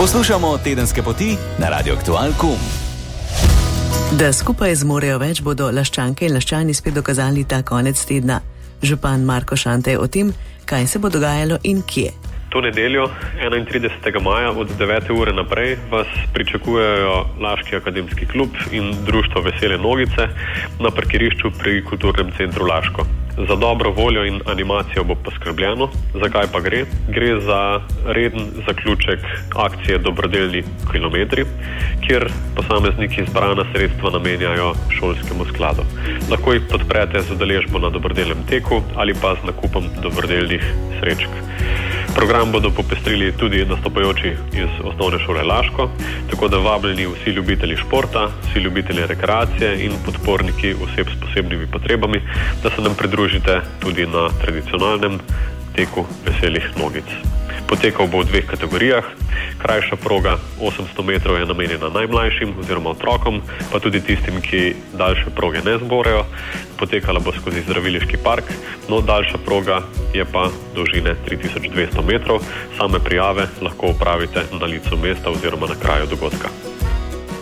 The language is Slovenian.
Poslušamo tedenske poti na Radio Aktual.com. Da skupaj zmorejo več, bodo Laščanke in Laščani spet dokazali ta konec tedna. Župan Marko Šantej o tem, kaj se bo dogajalo in kje. To nedeljo, 31. maja od 9. ure naprej, vas pričakujejo Laški akademski klub in društvo Vesele nogice na parkirišču pri Kulturnem centru Laško. Za dobro voljo in animacijo bo poskrbljeno. Zakaj pa gre? Gre za reden zaključek akcije Dobrodelni kilometri, kjer posamezniki zbrana sredstva namenjajo šolskemu skladu. Lahko jih podprete z udeležbo na dobrodelnem teku ali pa z nakupom dobrodelnih srečk. Program bodo popestrili tudi nastopajoči iz osnovne šole Laško, tako da vabljeni vsi ljubitelji športa, vsi ljubitelji rekreacije in podporniki oseb s posebnimi potrebami, da se nam pridružite tudi na tradicionalnem teku Veselih nogic. Potekal bo v dveh kategorijah. Krajša proga 800 metrov je namenjena najmlajšim oziroma otrokom, pa tudi tistim, ki daljše proge ne zmorejo. Potekala bo skozi zdraviliški park, no daljša proga je pa dolžine 3200 metrov. Same prijave lahko opravite na licu mesta oziroma na kraju dogodka.